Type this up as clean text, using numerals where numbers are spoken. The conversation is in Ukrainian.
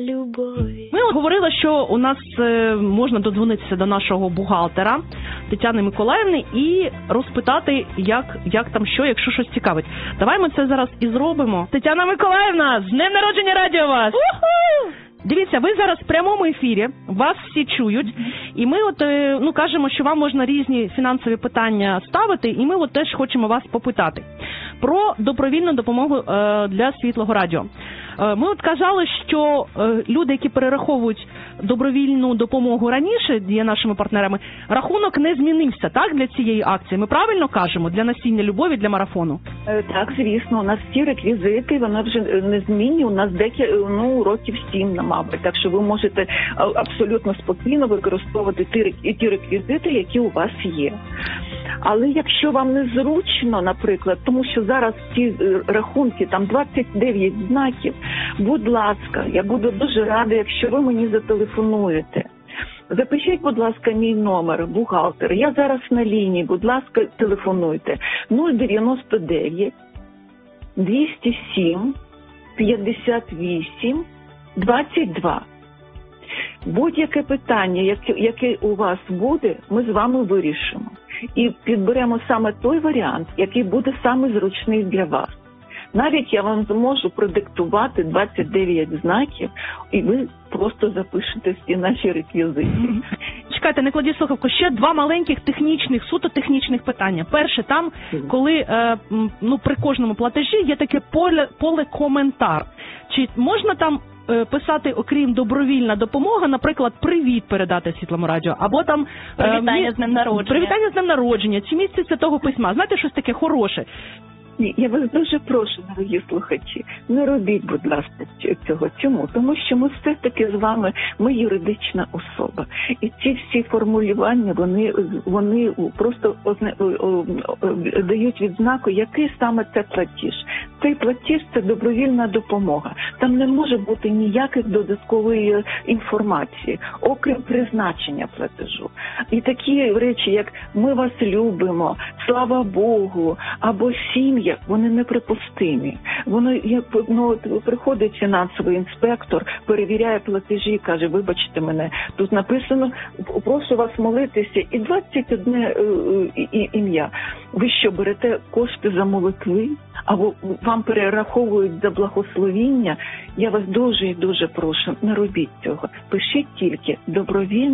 Любові. Ми говорили, що у нас можна додзвонитися до нашого бухгалтера Тетяни Миколаївни і розпитати, як там що, якщо щось цікавить. Давай ми це зараз і зробимо. Тетяна Миколаївна, з днем народження радіо вас! Уху! Дивіться, ви зараз в прямому ефірі, вас всі чують, і ми кажемо, що вам можна різні фінансові питання ставити, і ми теж хочемо вас попитати про добровільну допомогу для Світлого радіо. Ми казали, що люди, які перераховують добровільну допомогу раніше, є нашими партнерами, рахунок не змінився, так, для цієї акції? Ми правильно кажемо? Для насіння любові, для марафону? Так, звісно, у нас всі реквізити, вона вже не змінює, у нас років 7, мабуть, так що ви можете абсолютно спокійно використовувати ті реквізити, які у вас є. Але якщо вам незручно, наприклад, тому що зараз ці рахунки, там 29 знаків, будь ласка, я буду дуже рада, якщо ви мені зателефонуєте. Запишіть, будь ласка, мій номер, бухгалтер. Я зараз на лінії, будь ласка, телефонуйте. 099 207 58 22. Будь-яке питання, яке у вас буде, ми з вами вирішимо. І підберемо саме той варіант, який буде саме зручний для вас. Навіть я вам зможу продиктувати 29 знаків, і ви просто запишете всі наші реквізити. Чекайте, не кладіть слухавку. Ще два маленьких суто технічних питання. Перше, там, коли при кожному платежі є таке поле коментар. Чи можна там писати, окрім добровільна допомога, наприклад, привіт передати Світлому радіо, або там привітання з днем народження. Привітання з днем народження, чи місце Святого Письма. Знаєте, щось таке хороше. Ні, я вас дуже прошу, дорогі слухачі, не робіть, будь ласка, цього. Чому? Тому що ми все-таки з вами, ми юридична особа. І ці всі формулювання, вони просто дають відзнаку, який саме це платіж. Цей платіж – це добровільна допомога. Там не може бути ніяких додаткової інформації, окрім призначення платежу. І такі речі, як «ми вас любимо», «слава Богу» або «сім'я», вони неприпустимі. Приходить фінансовий інспектор, перевіряє платежі і каже, вибачте мене, тут написано, прошу вас молитися, і 21 ім'я. Ви що, берете кошти за молитви? Або вам перераховують за благословіння? Я вас дуже і дуже прошу, не робіть цього. Пишіть тільки добровільно.